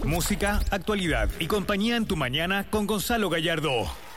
Música, actualidad y compañía en tu mañana con Gonzalo Gallardo.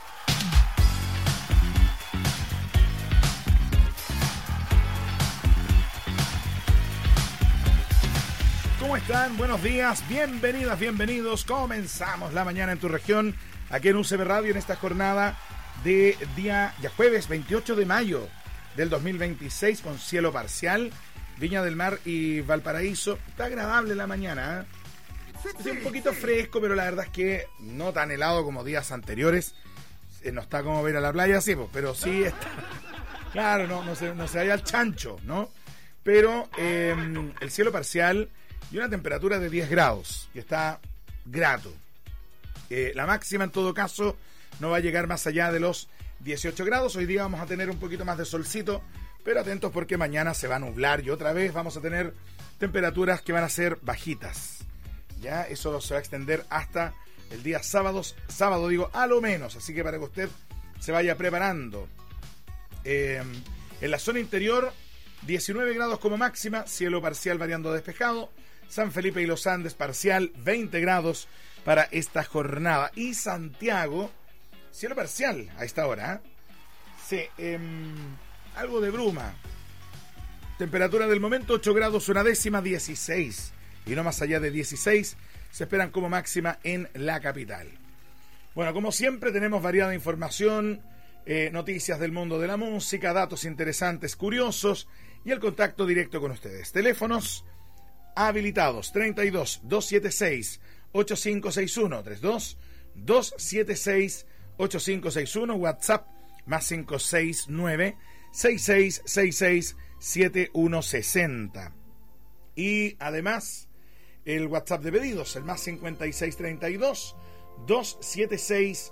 ¿Cómo están? Buenos días, bienvenidas, bienvenidos. Comenzamos la mañana en tu región, aquí en UCB Radio, en esta jornada de día ya jueves 28 de mayo del 2026, con cielo parcial. Viña del Mar y Valparaíso, está agradable la mañana, ¿eh? Es un poquito fresco, pero la verdad es que no tan helado como días anteriores. No está como ver a la playa, sí, pero sí está. Claro, no se vaya al chancho, ¿no? Pero el cielo parcial y una temperatura de 10 grados, que está grato. La máxima, en todo caso, no va a llegar más allá de los 18 grados. Hoy día vamos a tener un poquito más de solcito, pero atentos porque mañana se va a nublar y otra vez vamos a tener temperaturas que van a ser bajitas. Ya, eso se va a extender hasta el día sábado a lo menos, así que para que usted se vaya preparando. En la zona interior, 19 grados como máxima, cielo parcial variando despejado. San Felipe y Los Andes parcial, 20 grados para esta jornada. Y Santiago, cielo parcial a esta hora, ¿eh? Sí, algo de bruma. Temperatura del momento 8 grados, una décima, 16. Y no más allá de 16 se esperan como máxima en la capital. Bueno, como siempre tenemos variada información, noticias del mundo de la música, datos interesantes, curiosos y el contacto directo con ustedes. Teléfonos habilitados 32 276 8561, 32 276 8561, WhatsApp más 569 6666 7160. Y además el WhatsApp de pedidos, el más 5632 276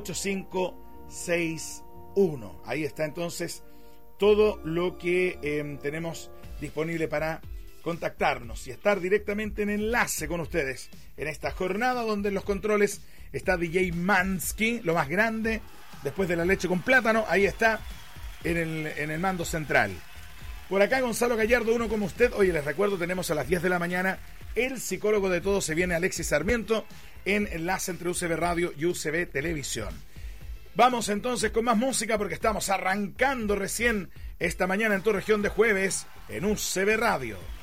8561. Ahí está entonces todo lo que tenemos disponible para contactarnos y estar directamente en enlace con ustedes en esta jornada, donde en los controles está DJ Mansky, lo más grande, después de la leche con plátano. Ahí está en el mando central. Por acá Gonzalo Gallardo, uno como usted. Oye, les recuerdo, tenemos a las 10 de la mañana el psicólogo de todo se viene, Alexis Sarmiento, en enlace entre UCB Radio y UCB Televisión. Vamos entonces con más música porque estamos arrancando recién esta mañana en tu región de jueves en UCB Radio.